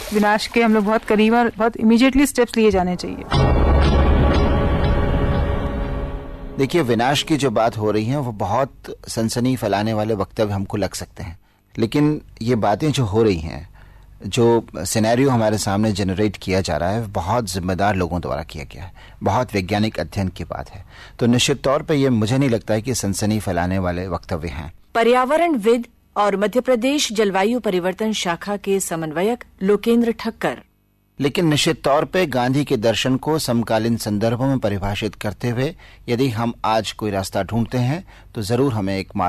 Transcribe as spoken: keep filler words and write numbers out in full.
विनाश के हम लोग बहुत करीब और बहुत इमीडिएटली स्टेप्स लिए जाने चाहिए। देखिए, विनाश की जो बात हो रही है वो बहुत सनसनी फैलाने वाले वक्तव्य हमको लग सकते हैं, लेकिन ये बातें जो हो रही हैं, जो सिनेरियो हमारे सामने जनरेट किया जा रहा है, बहुत जिम्मेदार लोगों द्वारा किया गया है, बहुत वैज्ञानिक अध्ययन की बात है। तो निश्चित तौर पे ये मुझे नहीं लगता है कि सनसनी फैलाने वाले वक्तव्य हैं। पर्यावरणविद और मध्य प्रदेश जलवायु परिवर्तन शाखा के समन्वयक लोकेंद्र ठक्कर। लेकिन निश्चित तौर पे गांधी के दर्शन को समकालीन संदर्भों में परिभाषित करते हुए यदि हम आज कोई रास्ता ढूंढते हैं तो जरूर हमें एक